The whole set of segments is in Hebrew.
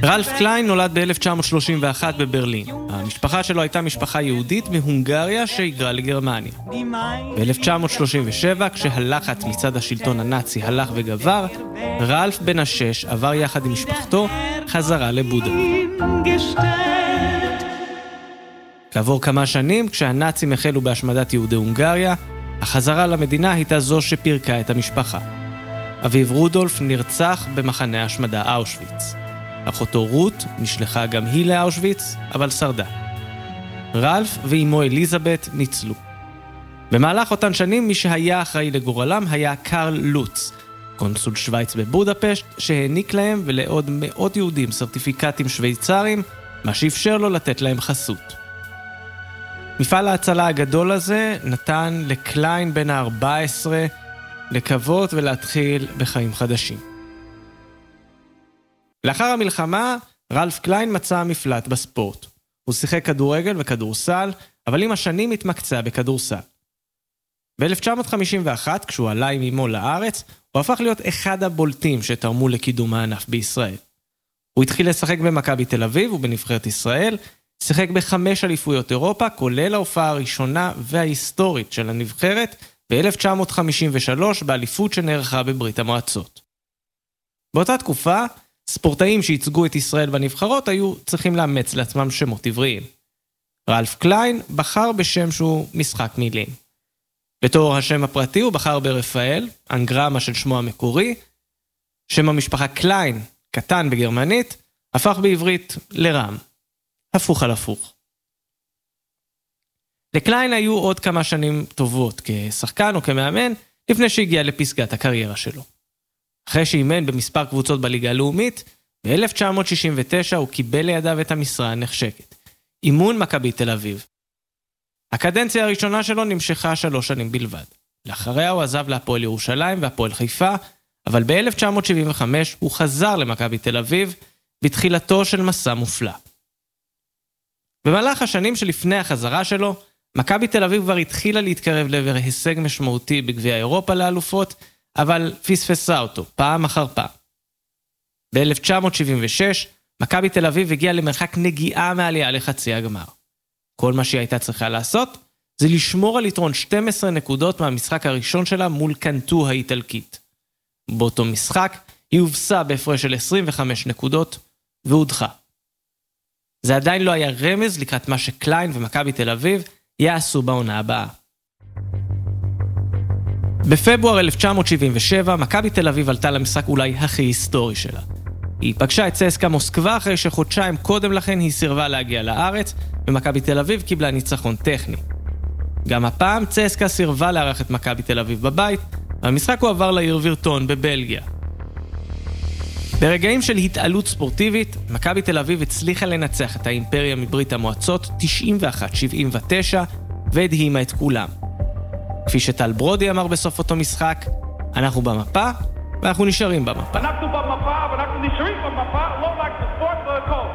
רלף קליין נולד ב-1931 בברלין. המשפחה שלו הייתה משפחה יהודית מהונגריה שהיגרה לגרמניה. ב-1937, כשהלחץ מצד השלטון הנאצי הלך וגבר, רלף בן השש עבר יחד עם משפחתו חזרה לבודה. כעבור כמה שנים, כשהנאצים החלו בהשמדת יהודי הונגריה, החזרה למדינה הייתה זו שפירקה את המשפחה. אביו רודולף נרצח במחנה ההשמדה אושוויץ. אחותו רות נשלחה גם היא לאושוויץ, אבל שרדה. רלף ואימו אליזבת ניצלו. במהלך אותן שנים מי שהיה אחראי לגורלם היה קרל לוץ, קונסול שוויץ בבודפשט, שהעניק להם ולעוד מאות יהודים סרטיפיקטים שוויצרים, מה שאפשר לו לתת להם חסות. מפעל ההצלה הגדול הזה נתן לקליין בן ה-14 לקוות ולהתחיל בחיים חדשים. לאחר המלחמה, רלף קליין מצא מפלט בספורט. הוא שיחק כדורגל וכדורסל, אבל עם השנים התמקצע בכדורסל. ב-1951, כשהוא עלה עם אמו לארץ, הוא הפך להיות אחד הבולטים שתרמו לקידום הענף בישראל. הוא התחיל לשחק במכבי תל אביב ובנבחרת ישראל, שיחק ב5 אליפויות אירופה, כולל ההופעה הראשונה וההיסטורית של הנבחרת ב-1953 באליפות שנערכה בברית המועצות. באותה תקופה, ספורטאים שייצגו את ישראל בנבחרות היו צריכים לאמץ לעצמם שמות עבריים. רלף קליין בחר בשם שהוא משחק מילים. בתור השם הפרטי הוא בחר ברפאל, אנגרמה של שמו המקורי. שם המשפחה קליין, קטן בגרמנית, הפך בעברית לרם. הפוך על הפוך. לקליין היו עוד כמה שנים טובות כשחקן או כמאמן, לפני שהגיע לפסגת הקריירה שלו. אחרי שאימן במספר קבוצות בליגה הלאומית, ב-1969 הוא קיבל לידיו את המשרה הנחשקת. אימון מכבי תל אביב. הקדנציה הראשונה שלו נמשכה 3 שנים בלבד. לאחריה הוא עזב להפועל ירושלים והפועל חיפה, אבל ב-1975 הוא חזר למכבי תל אביב בתחילתו של מסע מופלא. במהלך השנים שלפני החזרה שלו, מכבי תל אביב כבר התחילה להתקרב לעבר הישג משמעותי בגביע אירופה לאלופות, אבל פספסה אותו פעם אחר פעם. ב-1976, מכבי תל אביב הגיעה למרחק נגיעה מעלייה לחצי הגמר. כל מה שהיא הייתה צריכה לעשות, זה לשמור על יתרון 12 נקודות מהמשחק הראשון שלה מול קנטו האיטלקית. באותו משחק, היא הובסה בהפרש של 25 נקודות, והודחה. זה עדיין לא היה רמז לקראת מה שקליין ומכבי תל אביב יעשו בעונה הבאה. בפברואר 1977, מכבי תל אביב עלתה למשחק אולי הכי היסטורי שלה. היא פגשה את צסקה מוסקבה אחרי שחודשיים קודם לכן היא סירבה להגיע לארץ, ומכבי תל אביב קיבלה ניצחון טכני. גם הפעם צסקה סירבה לארח את מכבי תל אביב בבית, והמשחק הוא עבר לעיר וירטון בבלגיה. ברגעים של התעלות ספורטיבית, מכבי תל אביב הצליחה לנצח את האימפריה מברית המועצות 91-79 והדהימה את כולם. כפי שטל ברודי אמר בסוף אותו משחק, אנחנו במפה ואנחנו נשארים במפה. אנחנו במפה ואנחנו נשארים במפה, לא רק בספורט והכל.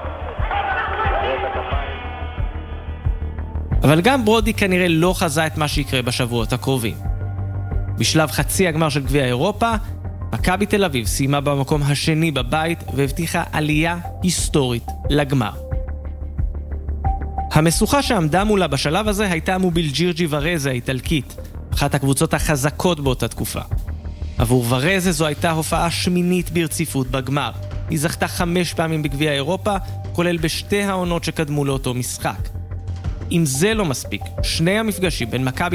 אבל גם ברודי כנראה לא חזה את מה שיקרה בשבועות הקרובים. בשלב חצי הגמר של גביע אירופה, מכבי תל אביב סיימה במקום השני בבית והבטיחה עלייה היסטורית לגמר. המשוכה שעמדה מולה בשלב הזה הייתה מובילג'ירג'י ורזה האיטלקית, אחת הקבוצות החזקות באותה תקופה. עבור ורזה זו הייתה הופעה שמינית ברציפות בגמר. היא זכתה 5 פעמים בגביע אירופה, כולל בשתי העונות שקדמו לאותו משחק. אם זה לא מספיק, שני המפגשים בין מכבי